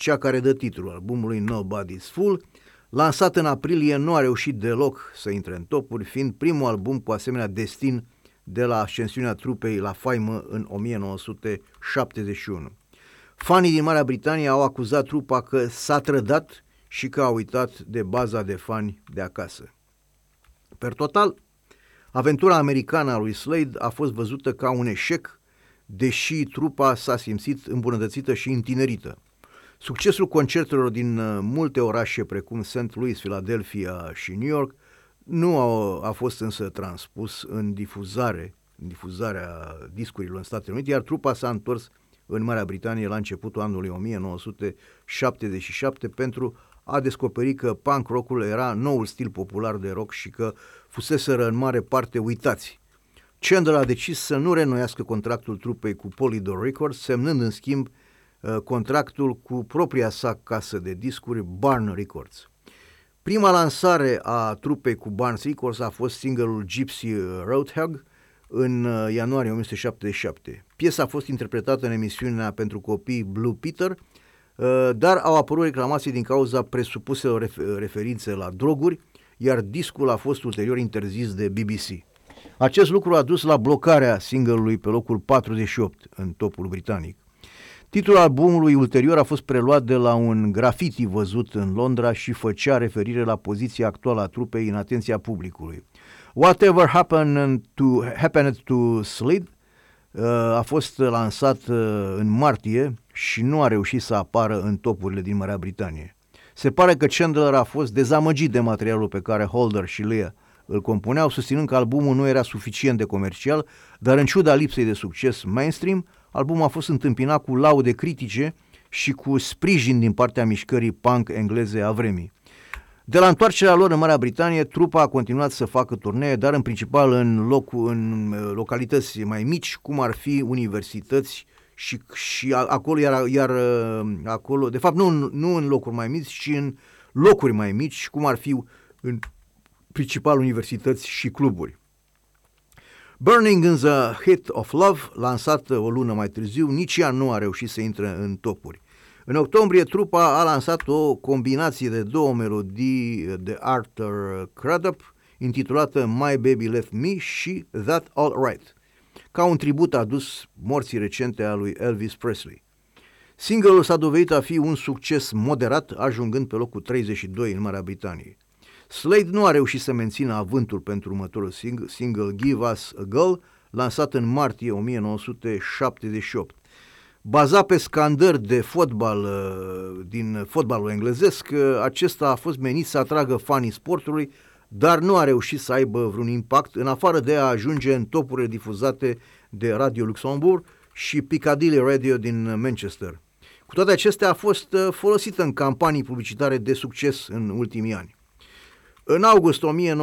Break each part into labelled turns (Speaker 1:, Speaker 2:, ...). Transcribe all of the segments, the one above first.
Speaker 1: cea care dă titlul albumului Nobody's Fool. Lansat în aprilie, nu a reușit deloc să intre în topuri, fiind primul album cu asemenea destin de la ascensiunea trupei la faimă în 1971. Fanii din Marea Britanie au acuzat trupa că s-a trădat și că a uitat de baza de fani de acasă. Per total, aventura americană a lui Slade a fost văzută ca un eșec, deși trupa s-a simțit îmbunătățită și întinerită. Succesul concertelor din multe orașe precum St. Louis, Philadelphia și New York nu a fost însă transpus în difuzarea discurilor în Statele Unite, iar trupa s-a întors în Marea Britanie la începutul anului 1977 pentru a descoperi că punk rock-ul era noul stil popular de rock și că fuseseră în mare parte uitați. Chandler a decis să nu reînnoiască contractul trupei cu Polydor Records, semnând în schimb contractul cu propria sa casă de discuri, Barn Records. Prima lansare a trupei cu Barn Records a fost singlul Gypsy Roadhog în ianuarie 1977. Piesa a fost interpretată în emisiunea pentru copii Blue Peter, dar au apărut reclamații din cauza presupuselor referințe la droguri, iar discul a fost ulterior interzis de BBC. Acest lucru a dus la blocarea singlului pe locul 48 în topul britanic. Titlul albumului ulterior a fost preluat de la un graffiti văzut în Londra și făcea referire la poziția actuală a trupei în atenția publicului. Whatever Happened to Slade a fost lansat în martie și nu a reușit să apară în topurile din Marea Britanie. Se pare că Chandler a fost dezamăgit de materialul pe care Holder și Lea îl compuneau, susținând că albumul nu era suficient de comercial, dar în ciuda lipsei de succes mainstream, albumul a fost întâmpinat cu laude critice și cu sprijin din partea mișcării punk engleze a vremii. De la întoarcerea lor în Marea Britanie, trupa a continuat să facă turnee, dar în principal în localități mai mici, cum ar fi universități și acolo, iar acolo, de fapt nu în locuri mai mici, ci în locuri mai mici, cum ar fi în principal universități și cluburi. Burning in the Heat of Love, lansată o lună mai târziu, nici ea nu a reușit să intre în topuri. În octombrie, trupa a lansat o combinație de două melodii de Arthur Crudup, intitulată My Baby Left Me și That All Right, ca un tribut adus morții recente a lui Elvis Presley. Singlul s-a dovedit a fi un succes moderat, ajungând pe locul 32 în Marea Britanie. Slade nu a reușit să mențină avântul pentru următorul single Give Us a Girl, lansat în martie 1978. Bazat pe scandări de fotbal din fotbalul englezesc, acesta a fost menit să atragă fanii sportului, dar nu a reușit să aibă vreun impact, în afară de a ajunge în topurile difuzate de Radio Luxembourg și Piccadilly Radio din Manchester. Cu toate acestea a fost folosită în campanii publicitare de succes în ultimii ani. În august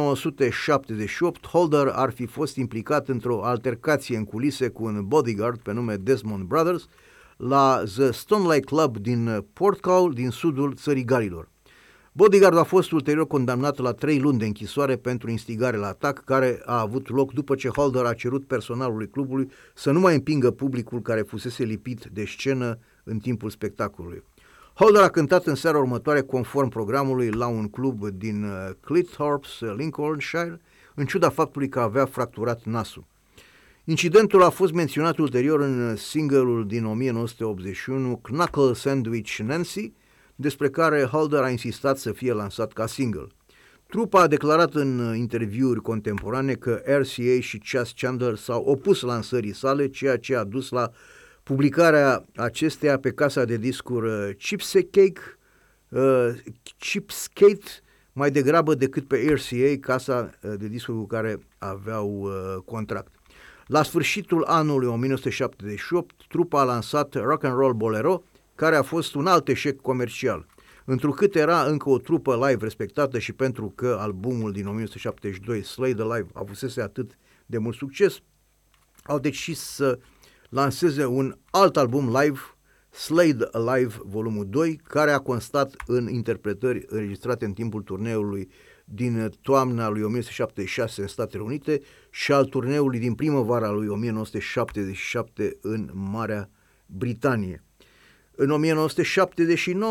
Speaker 1: 1978, Holder ar fi fost implicat într-o altercație în culise cu un bodyguard pe nume Desmond Brothers la The Stoneleigh Club din Porthcawl, din sudul țării Galilor. Bodyguard a fost ulterior condamnat la 3 luni de închisoare pentru instigare la atac, care a avut loc după ce Holder a cerut personalului clubului să nu mai împingă publicul care fusese lipit de scenă în timpul spectacolului. Holder a cântat în seara următoare conform programului la un club din Cleethorpes, Lincolnshire, în ciuda faptului că avea fracturat nasul. Incidentul a fost menționat ulterior în single-ul din 1981, Knuckle Sandwich Nancy, despre care Holder a insistat să fie lansat ca single. Trupa a declarat în interviuri contemporane că RCA și Chas Chandler s-au opus lansării sale, ceea ce a dus la publicarea acesteia pe casa de discuri Cheapskate, mai degrabă decât pe RCA, casa de discuri cu care aveau contract. La sfârșitul anului 1978, trupa a lansat Rock and Roll Bolero, care a fost un alt eșec comercial. Întrucât era încă o trupă live respectată și pentru că albumul din 1972, Slade Alive, avusese atât de mult succes, au decis să lanseze un alt album live, Slade Alive volumul 2, care a constat în interpretări înregistrate în timpul turneului din toamna lui 1976 în Statele Unite și al turneului din primăvara lui 1977 în Marea Britanie. În 1979,